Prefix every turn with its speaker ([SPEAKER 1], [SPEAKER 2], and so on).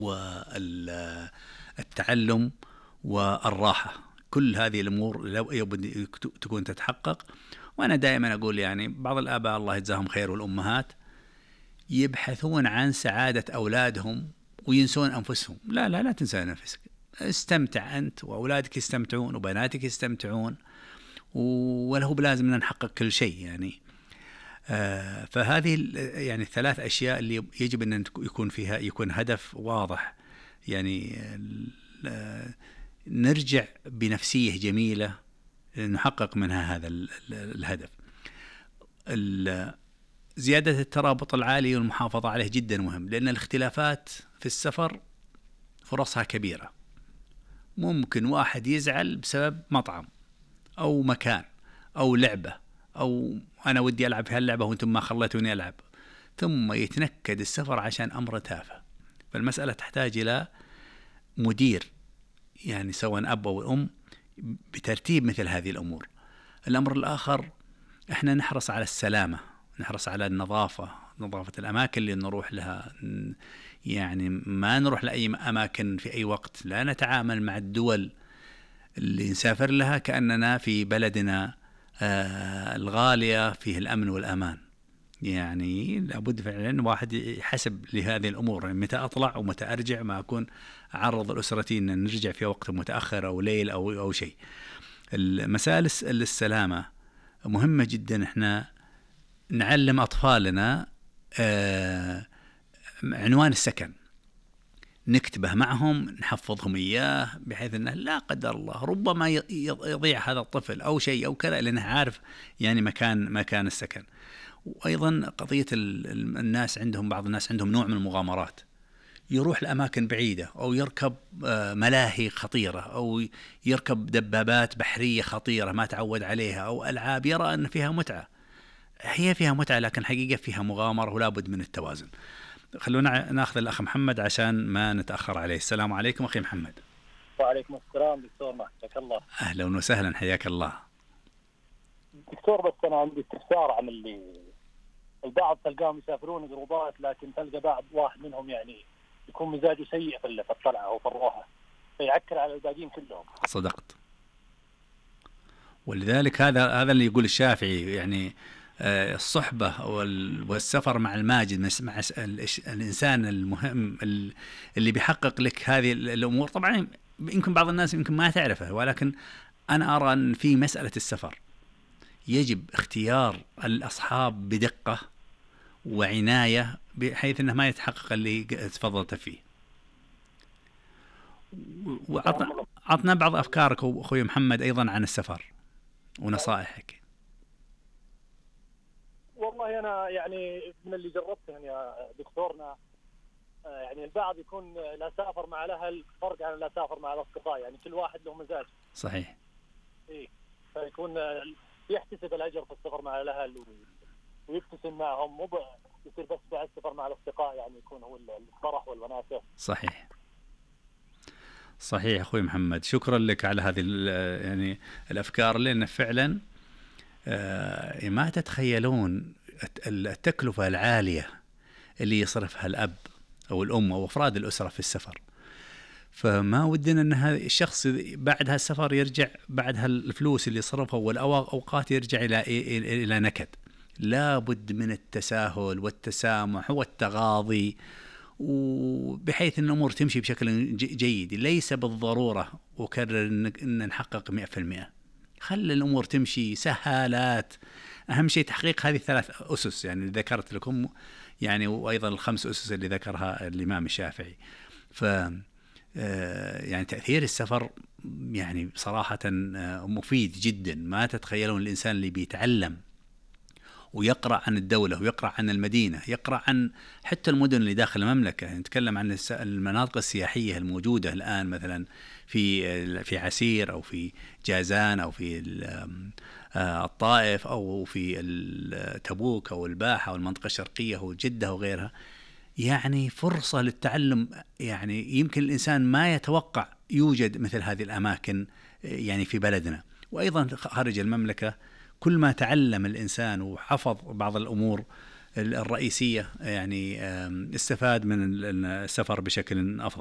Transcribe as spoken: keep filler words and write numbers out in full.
[SPEAKER 1] والتعلم والراحة، كل هذه الأمور لابد تكون تتحقق. وأنا دائما أقول يعني بعض الآباء الله يجزاهم خير والأمهات يبحثون عن سعادة أولادهم وينسون أنفسهم. لا لا لا تنسى نفسك، استمتع أنت وأولادك يستمتعون وبناتك يستمتعون، وله بلازم نحقق كل شيء يعني. آه فهذه يعني الثلاث أشياء اللي يجب أن يكون فيها يكون هدف واضح، يعني آه نرجع بنفسية جميلة نحقق منها هذا الهدف. زيادة الترابط العالي والمحافظة عليه جدا مهم، لأن الاختلافات في السفر فرصها كبيرة. ممكن واحد يزعل بسبب مطعم أو مكان أو لعبة، أو أنا ودي ألعب في هاللعبة وأنتم ما خليتوني ألعب، ثم يتنكد السفر عشان أمر تافه. فالمسألة تحتاج إلى مدير، يعني سواء أب أو أم، بترتيب مثل هذه الأمور. الأمر الآخر، إحنا نحرص على السلامة، نحرص على النظافة، نظافة الأماكن اللي نروح لها، يعني ما نروح لأي أماكن في أي وقت، لا نتعامل مع الدول اللي نسافر لها كأننا في بلدنا آه الغالية فيه الأمن والأمان. يعني لابد فعلا واحد يحسب لهذه الأمور، يعني متى أطلع ومتى أرجع، ما أكون أعرض الأسرتي أن نرجع في وقت متأخر أو ليل أو أو شيء. المسائل السلامة مهمة جدا. إحنا نعلم أطفالنا آه عنوان السكن، نكتبه معهم، نحفظهم إياه، بحيث أنه لا قدر الله ربما يضيع هذا الطفل أو شيء أو كذا، لأنه عارف يعني مكان مكان السكن. وأيضا قضية الناس عندهم، بعض الناس عندهم نوع من المغامرات، يروح لأماكن بعيدة أو يركب ملاهي خطيرة أو يركب دبابات بحرية خطيرة ما تعود عليها، أو ألعاب يرى أن فيها متعة. هي فيها متعة لكن حقيقة فيها مغامرة، ولا بد من التوازن. خلونا ناخذ الأخ محمد عشان ما نتأخر عليه. السلام عليكم أخي محمد.
[SPEAKER 2] وعليكم السلام دكتور، حياك الله.
[SPEAKER 1] أهلا وسهلا، حياك الله
[SPEAKER 2] دكتور. بس أنا عندي استفسار عن اللي البعض تلقاهم يسافرون جروبات، لكن تلقى بعض واحد منهم يعني يكون مزاجه سيء في الطلعة أو في الروحة، فيعكر على الباقيين كلهم.
[SPEAKER 1] صدقت. ولذلك هذا هذا اللي يقول الشافعي، يعني الصحبة والسفر مع الماجد، مع الإنسان المهم اللي بيحقق لك هذه الأمور. طبعا يمكن بعض الناس يمكن ما تعرفه، ولكن أنا أرى أن في مسألة السفر يجب اختيار الأصحاب بدقة وعناية، بحيث أنه ما يتحقق اللي تفضلت فيه. وعطنا بعض أفكارك أخوي محمد أيضا عن السفر ونصائحك.
[SPEAKER 2] والله أنا يعني من اللي جربته يا دكتورنا، يعني البعض يكون لا سافر مع الأهل فرق عن لا سافر مع الأصدقاء، يعني كل واحد له مزاج.
[SPEAKER 1] صحيح.
[SPEAKER 2] إيه، فيكون يحتسب الأجر في السفر مع الأهل ويبتسم معهم، مو يصير بس بعد السفر مع الأصدقاء يعني يكون هو الفرح والوناسة.
[SPEAKER 1] صحيح صحيح أخوي محمد، شكرا لك على هذه يعني الأفكار، لأن فعلا ما تتخيلون التكلفة العالية اللي يصرفها الأب أو الأم أو أفراد الأسرة في السفر. فما ودنا أن هذا الشخص بعد هالسفر يرجع بعد هالفلوس اللي صرفها والأوقات يرجع إلى إلى نكد. لا بد من التساهل والتسامح والتغاضي، وبحيث أن الأمور تمشي بشكل جيد. ليس بالضرورة وكرر أن نحقق مئة في المئة، خلي الأمور تمشي سهالات. أهم شيء تحقيق هذه الثلاث أسس يعني اللي ذكرت لكم، يعني وأيضا الخمس أسس اللي ذكرها الإمام الشافعي. ف يعني تأثير السفر يعني صراحة مفيد جدا. ما تتخيلون الإنسان اللي بيتعلم ويقرأ عن الدولة ويقرأ عن المدينة، يقرأ عن حتى المدن اللي داخل المملكة، يعني نتكلم عن المناطق السياحية الموجودة الآن مثلا في في عسير أو في جازان أو في الطائف أو في تبوك أو الباحة والمنطقة الشرقية وجدة وغيرها. يعني فرصة للتعلم، يعني يمكن الإنسان ما يتوقع يوجد مثل هذه الأماكن يعني في بلدنا. وأيضا خارج المملكة كل ما تعلم الإنسان وحفظ بعض الأمور الرئيسية يعني استفاد من السفر بشكل أفضل.